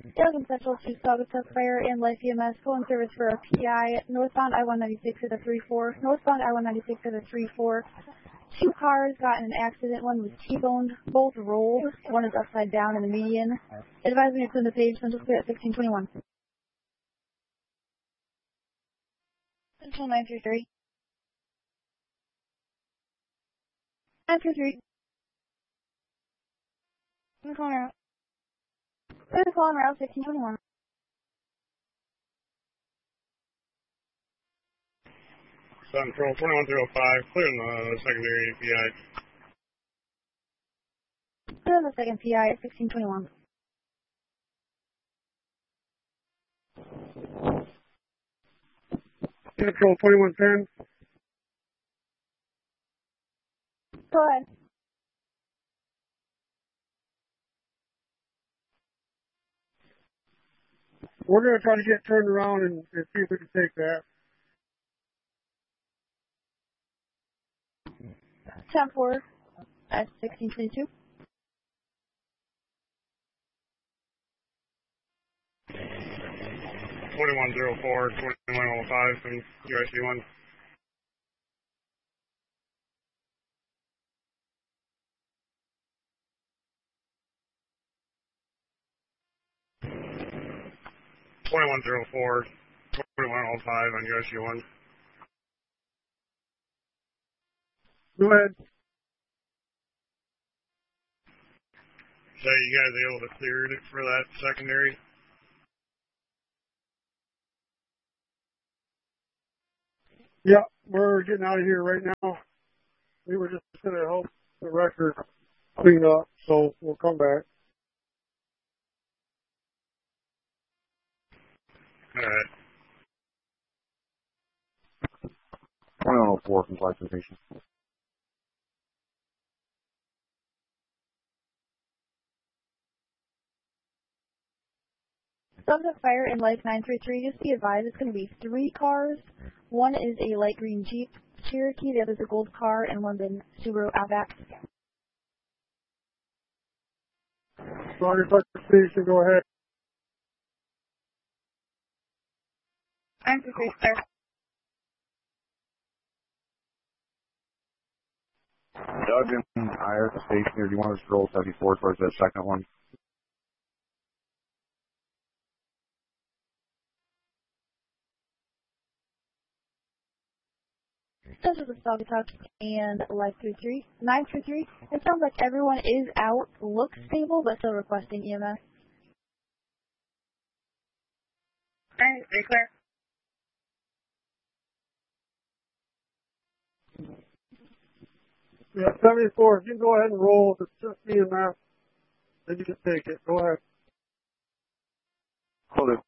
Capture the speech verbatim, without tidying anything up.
Elgin Central to Saugatuck Fire and Life E M S, full in service for a P I, northbound I one ninety-six at the three four, northbound I one ninety-six at the three four. Two cars got in an accident, one was T-boned, both rolled, one is upside down in the median. Advising it's in the page, Central Clear at sixteen twenty-one. Central nine three three. nine three three. I'm calling route. I'm calling route sixteen twenty-one. Central twenty-one oh five, clearing the secondary P I. Clear the second P I at sixteen twenty-one. Central twenty-one ten. Go ahead. We're going to try to get turned around and, and see if we can take that. ten four at sixteen twenty-two. twenty-one oh four, twenty-one oh five from U I C one. twenty-one oh four, twenty-one oh five on U I C one. Go ahead. So you guys able to clear it for that secondary? Yeah, we're getting out of here right now. We were just going to help the record clean up, so we'll come back. All right. twenty-one oh four from classification. Subject Fire in Life nine three three, just be advised it's going to be three cars. One is a light green Jeep Cherokee, the other is a gold car, and one's a Subaru Outback. Roger, station, go ahead. nine three three, clear. Doug and I are at the station here. Do you want us to roll seventy-four towards that second one? This is the Saugatuck and Life three three, nine three three. It sounds like everyone is out, looks stable, but still requesting E M S. Alright, very clear. Yeah, seventy-four, if you can go ahead and roll, if it's just E M S, then you can take it. Go ahead. Hold it.